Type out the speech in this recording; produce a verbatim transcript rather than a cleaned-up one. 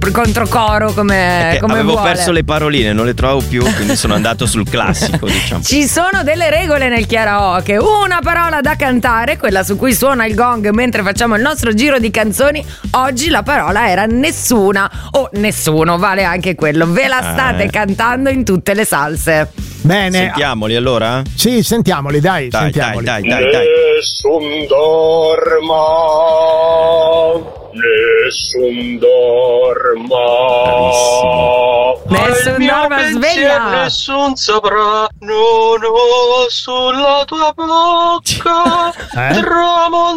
controcoro come, come avevo vuole. perso le paroline, non le trovo più, quindi sono andato sul classico, diciamo. Ci sono delle regole nel karaoke. Una parola da cantare, quella su cui suona il gong mentre facciamo il nostro giro di canzoni. Oggi la parola era nessuna o nessuno, vale anche quello. Ve la state eh. cantando in tutte le salse. Bene. Sentiamoli allora? Sì, sentiamoli, dai, Dai, sentiamoli. dai, dai, dai, dai. Nessun dorma, nessun dorma. Nessun dorma, sveglia. Nessun saprà, non ho sulla tua bocca Eh? tramontato.